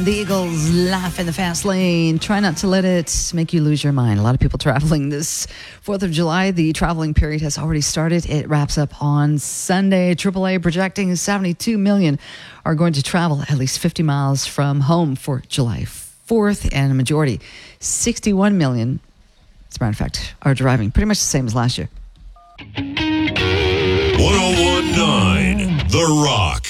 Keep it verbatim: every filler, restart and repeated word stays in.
The Eagles laugh in the fast lane. Try not to let it make you lose your mind. A lot of people traveling this fourth of July. The traveling period has already started. It wraps up on Sunday. triple A projecting seventy-two million are going to travel at least fifty miles from home for July fourth, and a majority, sixty-one million, as a matter of fact, are driving. Pretty much the same as last year. one oh one point nine The Rock.